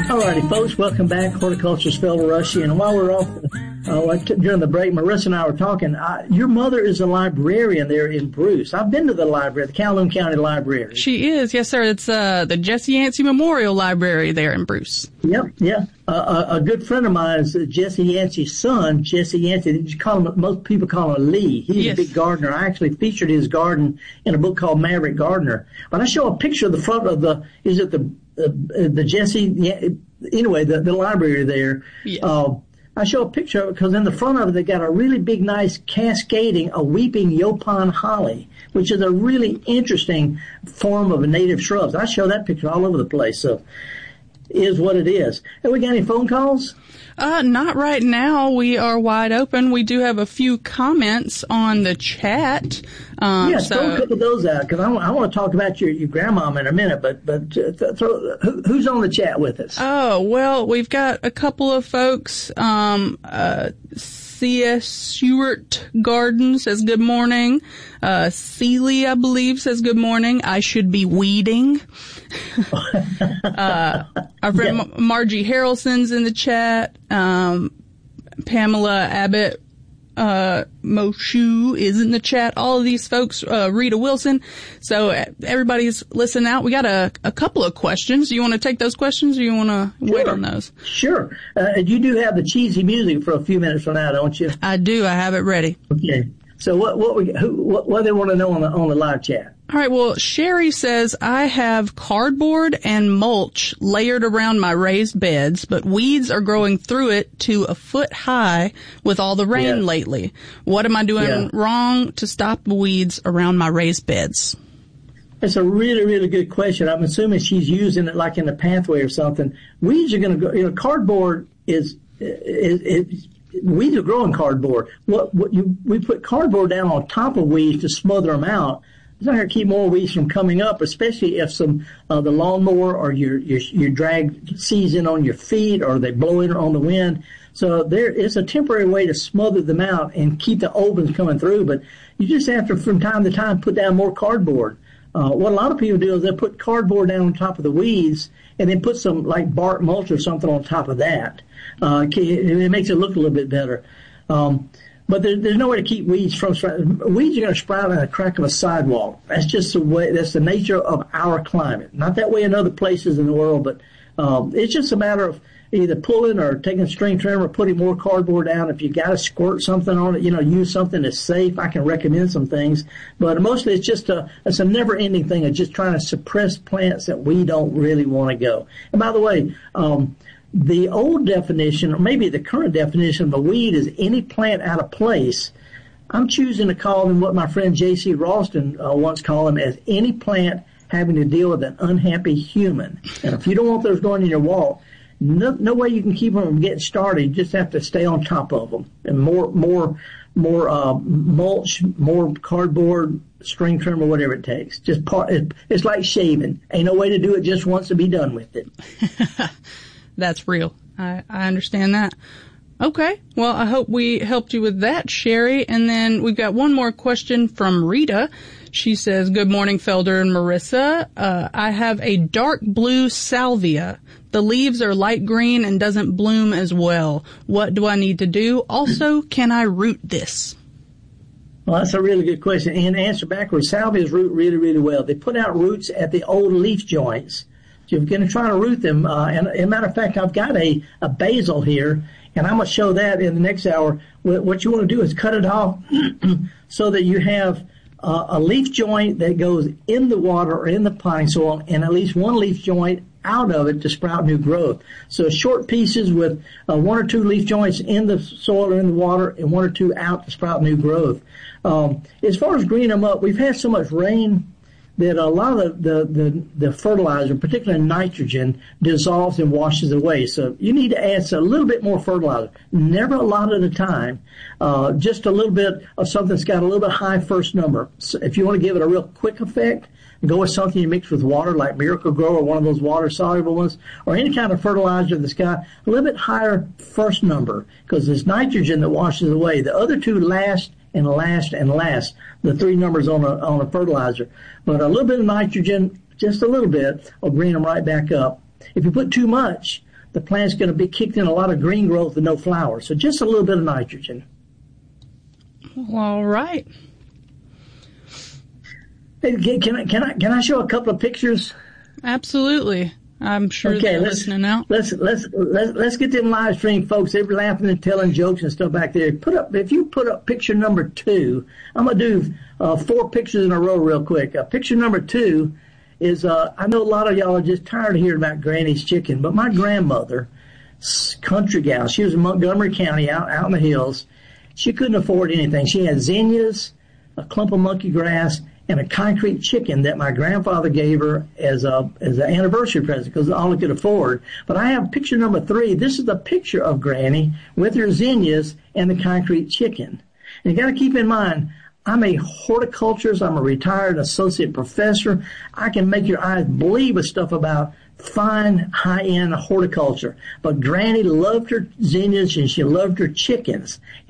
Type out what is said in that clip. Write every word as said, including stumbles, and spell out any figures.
All righty, folks, welcome back. Horticulturist Felder Rushing. And while we're off, uh, during the break, Marissa and I were talking. I, your mother is a librarian there in Bruce. I've been to the library, the Calhoun County Library. She is, yes, sir. It's uh, the Jesse Yancey Memorial Library there in Bruce. Yep, yeah. Uh, a, a good friend of mine is Jesse Yancey's son, Jesse Yancey. You call him, most people call him Lee. He's yes. a big gardener. I actually featured his garden in a book called Maverick Gardener. But I show a picture of the front of the, is it the, uh, the Jesse, yeah, anyway, the, the library there. Yes. Uh, I show a picture of it because in the front of it, they got a really big, nice cascading, a weeping Yaupon holly, which is a really interesting form of a native shrubs. I show that picture all over the place. So, is what it is. Have we got any phone calls? Uh, not right now. We are wide open. We do have a few comments on the chat. Um, yes, so, throw a couple of those out because I, I want to talk about your, your grandmom in a minute. But but uh, throw, who, who's on the chat with us? Oh well, we've got a couple of folks. Um, uh, C S Stewart Garden says good morning. Uh, Seeley, I believe, says good morning. I should be weeding. uh, our friend yeah. Margie Harrelson's in the chat. Um, Pamela Abbott, uh, Moshu is in the chat. All of these folks, uh, Rita Wilson. So everybody's listening out. We got a, a couple of questions. Do you want to take those questions or you want to sure. wait on those? Sure. Uh, you do have the cheesy music for a few minutes from now, don't you? I do. I have it ready. Okay. So what, what we, who, what, what they want to know on the, on the live chat? All right. Well, Sherry says, I have cardboard and mulch layered around my raised beds, but weeds are growing through it to a foot high with all the rain yeah. lately. What am I doing yeah. wrong to stop the weeds around my raised beds? That's a really, really good question. I'm assuming she's using it like in a pathway or something. Weeds are going to go, you know, cardboard is, is, is weeds are growing cardboard. What, what you, we put cardboard down on top of weeds to smother them out. It's not going to keep more weeds from coming up, especially if some, uh, the lawnmower or your, your, your drag sees in on your feet or they blow in on the wind. So there is a temporary way to smother them out and keep the ovens coming through, but you just have to, from time to time, put down more cardboard. Uh, what a lot of people do is they put cardboard down on top of the weeds and then put some like bark mulch or something on top of that. Uh, it makes it look a little bit better. Um, but there, there's no way to keep weeds from sprouting. Weeds are going to sprout in a crack of a sidewalk. That's just the way, that's the nature of our climate. Not that way in other places in the world, but, um, it's just a matter of either pulling or taking a string trimmer or putting more cardboard down. If you got to squirt something on it, you know, use something that's safe. I can recommend some things, but mostly it's just a, it's a never ending thing of just trying to suppress plants that we don't really want to go. And by the way, um, the old definition, or maybe the current definition of a weed is any plant out of place. I'm choosing to call them what my friend J C Ralston uh, once called them as any plant having to deal with an unhappy human. And if you don't want those going in your wall, no, no way you can keep them from getting started. You just have to stay on top of them. And more, more, more, uh, mulch, more cardboard, string trimmer, whatever it takes. Just part, it, it's like shaving. Ain't no way to do it just once to be done with it. That's real. I, I understand that. Okay. Well, I hope we helped you with that, Sherry. And then we've got one more question from Rita. She says, good morning, Felder and Marissa. Uh, I have a dark blue salvia. The leaves are light green and doesn't bloom as well. What do I need to do? Also, can I root this? Well, that's a really good question. And answer backwards, salvias root really, really well. They put out roots at the old leaf joints. So you're going to try to root them. Uh, and as a matter of fact, I've got a, a basil here, and I'm going to show that in the next hour. What you want to do is cut it off so that you have uh, a leaf joint that goes in the water or in the potting soil and at least one leaf joint out of it to sprout new growth. So short pieces with uh, one or two leaf joints in the soil or in the water and one or two out to sprout new growth. Um, as far as greening them up, we've had so much rain that a lot of the, the, the, the fertilizer, particularly nitrogen, dissolves and washes away. So you need to add a little bit more fertilizer. Never a lot at a time. Uh, just a little bit of something that's got a little bit high first number. So if you want to give it a real quick effect, go with something you mix with water like Miracle-Gro or one of those water-soluble ones, or any kind of fertilizer that's got a little bit higher first number, because it's nitrogen that washes away. The other two last and last and last, the three numbers on a, on a fertilizer. But a little bit of nitrogen, just a little bit, will bring them right back up. If you put too much, the plant's going to be kicked in a lot of green growth and no flowers. So just a little bit of nitrogen. All right. Hey, can I, can I, can I show a couple of pictures? Absolutely. I'm sure okay, they're let's, listening out. Let's, let's, let's, let's get them live stream folks. They're laughing and telling jokes and stuff back there. Put up, if you put up picture number two, I'm going to do, uh, four pictures in a row real quick. Uh, picture number two is, uh, I know a lot of y'all are just tired of hearing about Granny's chicken, but my grandmother, country gal, she was in Montgomery County out, out in the hills. She couldn't afford anything. She had zinnias, a clump of monkey grass, and a concrete chicken that my grandfather gave her as a as an anniversary present because all he could afford. But I have picture number three. This is the picture of Granny with her zinnias and the concrete chicken. And you got to keep in mind, I'm a horticulturist. I'm a retired associate professor. I can make your eyes bleed with stuff about fine, high-end horticulture. But Granny loved her zinnias and she loved her chickens.